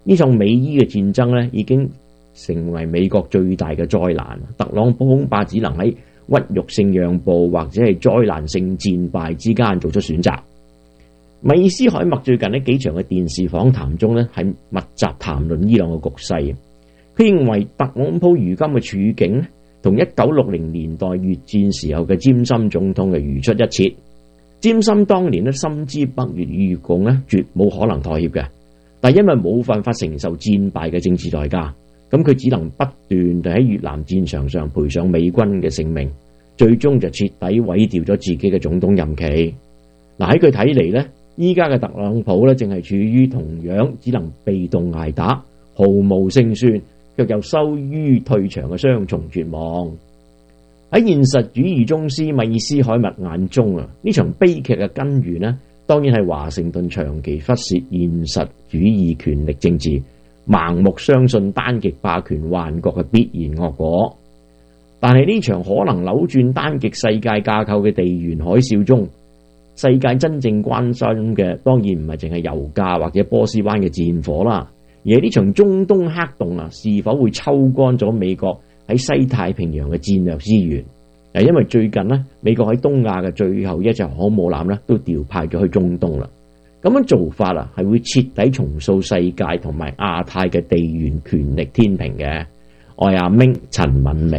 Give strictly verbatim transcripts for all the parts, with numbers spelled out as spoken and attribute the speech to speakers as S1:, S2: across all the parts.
S1: 呢場美伊嘅戰爭咧，已經成為美國最大嘅災難。特朗普恐怕只能喺屈辱性讓步或者係災難性戰敗之間做出選擇。米爾斯凱默最近喺幾場嘅電視訪談中咧，係密集談論伊朗嘅局勢。佢認為特朗普如今嘅處境咧，同一九六零年代越戰時候嘅詹森總統嘅如出一轍。詹森當年咧深知北越與越共咧絕冇可能妥協嘅，但因為冇辦法承受戰敗嘅政治代價，咁佢只能不斷地喺越南戰場上賠上美軍嘅性命，最終就徹底毀掉咗自己嘅總統任期。嗱，喺佢睇嚟咧，依家嘅特朗普咧正係處於同樣只能被動捱打、毫無勝算，卻又羞於退場嘅雙重絕望。喺現實主義宗師米爾斯凱默眼中啊，呢場悲劇嘅根源呢，當然係華盛頓長期忽視現實主義權力政治，盲目相信單極霸權幻覺嘅必然惡果。但係呢場可能扭轉單極世界架構嘅地緣海嘯中，世界真正關心嘅當然唔係淨係油價或者波斯灣嘅戰火啦，而係呢場中東黑洞啊，是否會抽乾咗美國喺西太平洋嘅戰略資源？因為最近呢，美國喺東亞嘅最後一隻航母艦呢都調派咗去中東啦。咁樣做法啊，係會徹底重塑世界同埋亞太嘅地緣權力天平嘅。我係阿明陳敏明。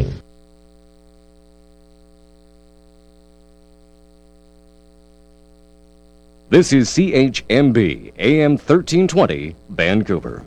S2: This is C H M B A M thirteen twenty Vancouver。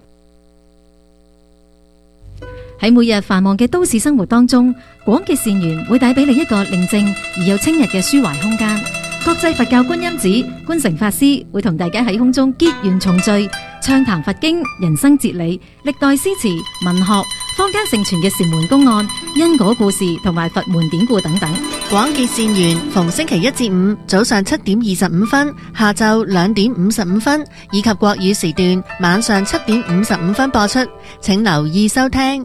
S3: 喺每日繁忙嘅都市生活當中，廣結善緣會帶俾你一個寧靜而又清逸嘅抒懷空間。國際佛教觀音寺觀誠法師會同大家喺空中結緣重聚，暢談佛經、人生哲理、歷代詩詞、文學、坊間盛傳嘅禪門公案、因果故事同埋佛門典故等等。
S4: 廣結善緣逢星期一至五早上七點二十五分、下晝兩點五十五分，以及國語時段晚上七點五十五分播出，請留意收聽。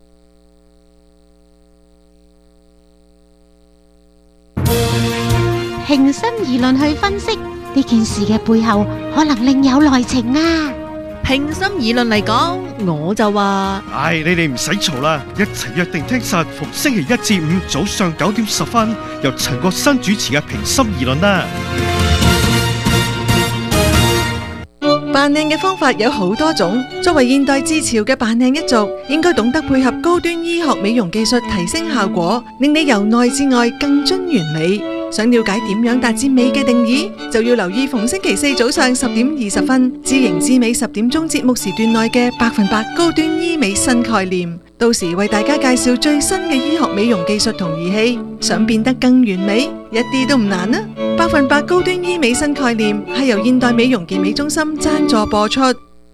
S5: 平心而論去分析呢件事嘅背後，可能另有內情啊！
S4: 平心而論嚟講，我就話：
S6: 唉，你哋唔使嘈啦，一齊約定聽實逢星期一至五早上九點十分，由陳國新主持嘅平心而論啦。
S7: 扮靚嘅方法有好多種，作為現代至潮嘅扮靚一族，應該懂得配合高端醫學美容技術，提升效果，令你由內至外更臻完美。想了解點樣達至美嘅定義，就要留意逢星期四早上十點二十分，知型知美十點鐘節目時段內嘅百分百高端醫美新概念。到時為大家介紹最新嘅醫學美容技術同儀器，想變得更完美，一啲都唔難啊！百分百高端醫美新概念係由現代美容健美中心贊助播出。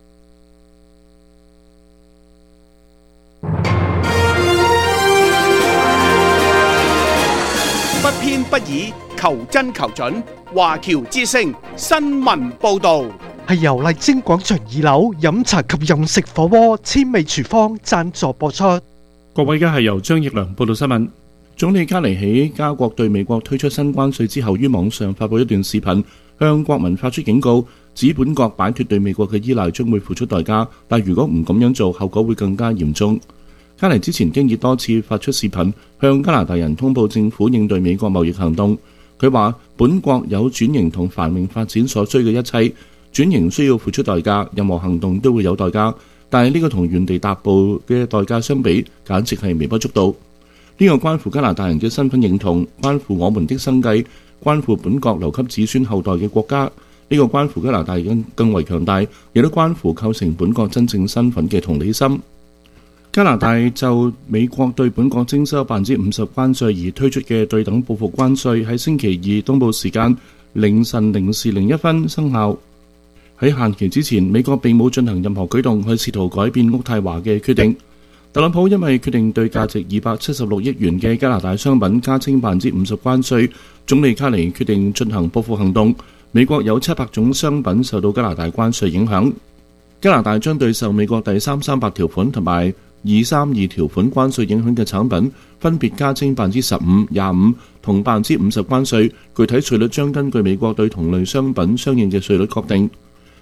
S8: 不偏不倚，求真求準。華僑之聲新聞報道，
S9: 係由麗晶廣場二樓飲茶及飲食火鍋千味廚房贊助播出。
S10: 各位，而家係由張奕良報道新聞。總理卡尼喺加國對美國推出新關稅之後，於網上發布一段視頻，向國民發出警告，指本國擺脫對美國嘅依賴將會付出代價，但如果唔咁樣做，後果會更加嚴重。卡尼之前經已多次發出視頻，向加拿大人通報政府應對美國貿易行動。佢話本國有轉型同繁榮發展所需嘅一切，轉型需要付出代價，任何行動都會有代價，但係呢個同原地踏步嘅代價相比，簡直係微不足道。呢個關乎加拿大人嘅身份認同，關乎我們的生計，關乎本國留給子孫後代嘅國家。呢個關乎加拿大人更為強大，亦都關乎構成本國真正身份嘅同理心。加拿大就美國對本國徵收百分之五十關稅而推出嘅對等報復關稅，喺星期二東部時間凌晨零時零一分生效。喺限期之前，美國並冇進行任何舉動去試圖改變渥太華嘅決定。特朗普因為決定對價值二百七十六億元嘅加拿大商品加徵百分之五十關稅，總理卡尼決定進行報復行動。美國有七百種商品受到加拿大關稅影響，加拿大將對受美國第三三八條款同埋二三二條款關稅影響嘅產品，分別加徵百分之十五、廿五同百分之五十關稅，具體稅率將根據美國對同類商品相應嘅稅率確定。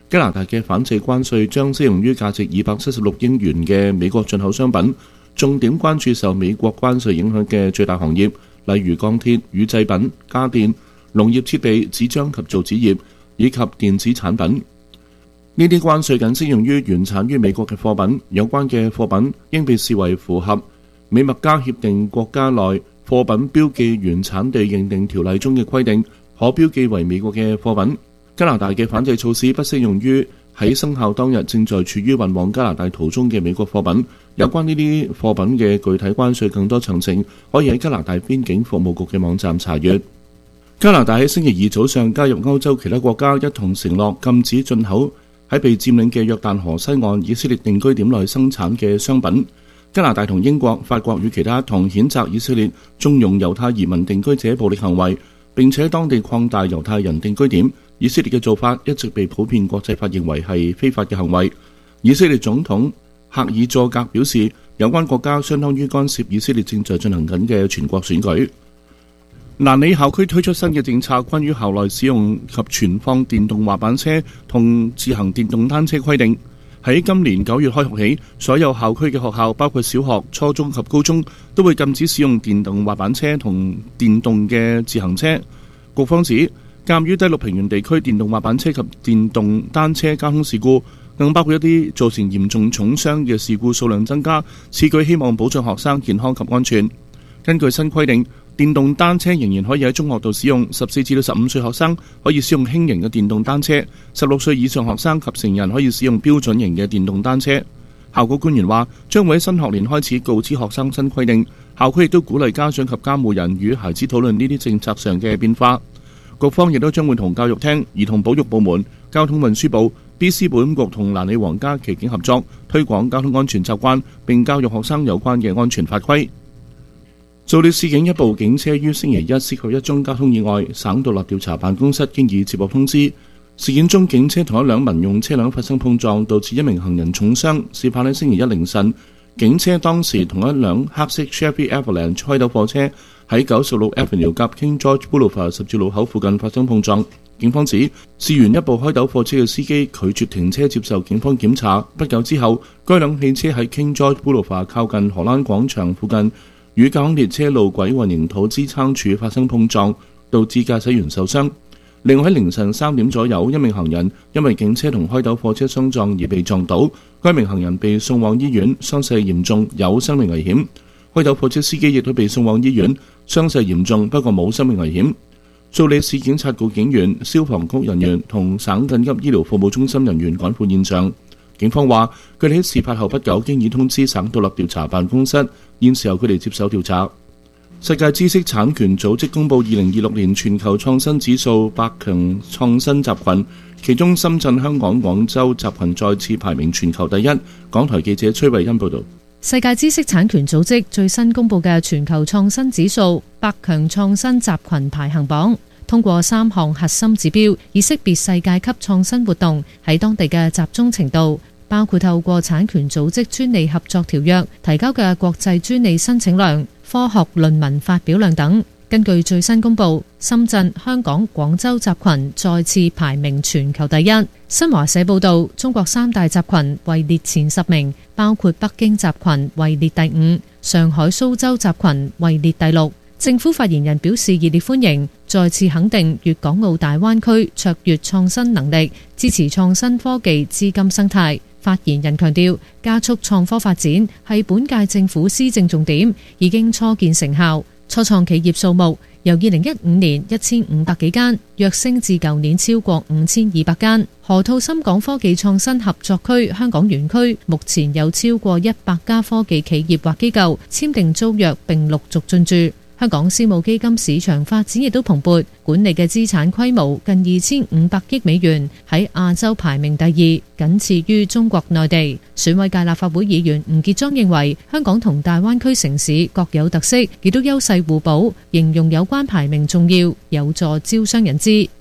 S10: 加拿大嘅反制關稅將適用於價值二百七十六億元嘅美國進口商品，重點關注受美國關稅影響嘅最大行業，例如鋼鐵、乳製品、家電、農業設備、紙張及造紙業以及電子產品。呢啲關稅僅適用於原產於美國嘅貨品，有關嘅貨品應被視為符合美墨加協定國家內貨品標記原產地認定條例中嘅規定，可標記為美國嘅貨品。加拿大嘅反制措施不適用於喺生效當日正在處於運往加拿大途中嘅美國貨品。有關呢啲貨品嘅具體關稅更多詳情，可以喺加拿大邊境服務局嘅網站查閱。加拿大喺星期二早上加入歐洲其他國家一同承諾禁止進口喺被佔領嘅約旦河西岸以色列定居點內生產嘅商品。加拿大同英國、法國與其他同譴責以色列縱容猶太移民定居者暴力行為，並且當地擴大猶太人定居點。以色列嘅做法一直被普遍國際法認為係非法嘅行為。以色列總統赫爾佐格表示，有關國家相當於干涉以色列正在進行緊嘅全國選舉。蘭里校區推出新嘅政策，關於校內使用及存放電動滑板車同自行電動單車規定。喺今年九月開學起，所有校區嘅學校，包括小學、初中及高中，都會禁止使用電動滑板車同電動嘅自行車。局方指，鑑於低陸平原地區電動滑板車及電動單車交通事故，更包括一啲造成嚴重重傷嘅事故數量增加，此舉希望保障學生健康及安全。根據新規定，電動單車仍然可以喺中學度使用，十四至到十五歲學生可以使用輕型嘅電動單車，十六歲以上學生及成人可以使用標準型嘅電動單車。校局官員話，將會喺新學年開始告知學生新規定，校區亦都鼓勵家長及監護人與孩子討論呢啲政策上嘅變化。局方亦都將會同教育廳、兒童保育部門、交通運輸部、B C 保險局同蘭里皇家騎警合作，推廣交通安全習慣，並教育學生有關嘅安全法規。做了市警一部警車於星期一涉及一宗交通意外，省獨立調查辦公室經已接獲通知。事件中警車同一輛民用車輛發生碰撞，導致一名行人重傷。事發喺星期一凌晨，警車當時同一輛黑色 Chevy Avalanche 開斗貨車喺九十六 Avenue 及 King George Boulevard 十字路口附近發生碰撞。警方指，事緣一部開斗貨車嘅司機拒絕停車接受警方檢查。不久之後，該輛汽車喺 King George Boulevard 靠近荷蘭廣場附近與架空列車路軌混凝土支撐柱發生碰撞，導致駕駛員受傷。另外喺凌晨三點左右，一名行人因為警車同開斗貨車相撞而被撞倒，該名行人被送往醫院，傷勢嚴重，有生命危險。開斗貨車司機亦都被送往醫院，傷勢嚴重，不過冇生命危險。蘇里市警察局警員、消防局人員同省緊急醫療服務中心人員趕赴現場。警方話，佢哋喺事發後不久經已通知省獨立調查辦公室，現時由佢哋接手調查。世界知識產權組織公佈二零二六年全球創新指數百強創新集群，其中深圳、香港、廣州集群再次排名全球第一。港台記者崔慧欣報導。
S11: 世界知識產權組織最新公佈嘅全球創新指數百強創新集群排行榜，通過三項核心指標，以識別世界級創新活動喺當地嘅集中程度，包括透過產權組織專利合作條約提交嘅國際專利申請量、科學論文發表量等。根據最新公佈，深圳、香港、廣州集群再次排名全球第一。新華社報導，中國三大集群位列前十名，包括北京集群位列第五，上海、蘇州集群位列第六。政府發言人表示熱烈歡迎，再次肯定粵港澳大灣區卓越創新能力，支持創新科技資金生態。發言人強調，加速創科發展係本屆政府施政重點，已經初見成效。初創企業數目由二零一五年一千五百幾間躍升至舊年超過五千二百間。河套深港科技創新合作區香港園區目前有超過一百家科技企業或機構簽訂租約並陸續進駐。香港私募基金市場發展亦都蓬勃，管理嘅資產規模近二千五百億美元，喺亞洲排名第二，僅次於中國內地。選委界立法會議員吳傑莊認為，香港同大灣區城市各有特色，亦都優勢互補，形容有關排名重要，有助招商引資。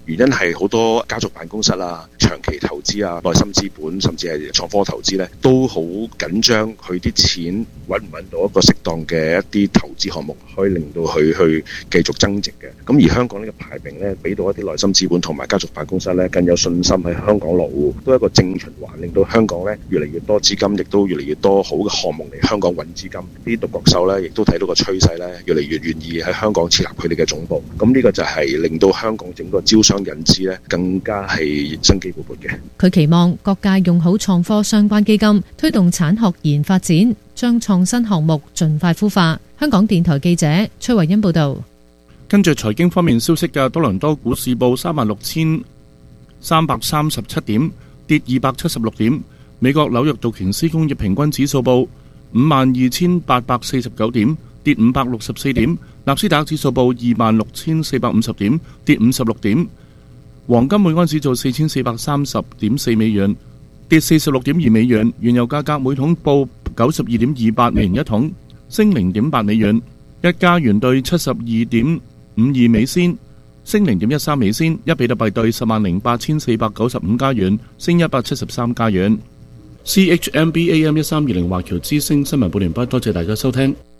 S12: 原因係好多家族辦公室啊、長期投資啊、內心資本甚至係創科投資咧，都好緊張佢啲錢揾唔揾到一個適當嘅一啲投資項目，可以令到佢去繼續增值嘅。咁而香港呢個排名咧，俾到一啲內心資本同埋家族辦公室咧更有信心喺香港落戶，都係一個正循環，令到香港咧越嚟越多資金，亦都越嚟越多好嘅項目嚟香港揾資金。呢啲獨角獸咧，亦都睇到個趨勢咧，越嚟越願意喺香港設立佢哋嘅總部。咁呢個就係令到香港整個招商引資咧更加係生機勃勃嘅。
S11: 佢期望各界用好創科相關基金，推動產學研發展，將創新項目盡快孵化。香港電台記者崔慧欣報道。
S10: 跟住財經方面消息嘅多倫多股市報三萬六千三百三十七點，跌二百七十六點。美國紐約道瓊斯工業平均指數報五萬二千八百四十九點，跌五百六十四點。納斯達克指數報二萬六千四百五十點，跌五十六點。黃金每盎司做四千四百三十點四美元，跌四十六點二美元。原油價格每桶報九十二點二八美元一桶，升零點八美元。一加元兌七十二點五二美仙，升零點一三美仙。一比特幣兌十萬零八千四百九十五加元，升一百七十三加元。C H M B A M 一三二零華僑之聲新聞報完畢，多謝大家收聽。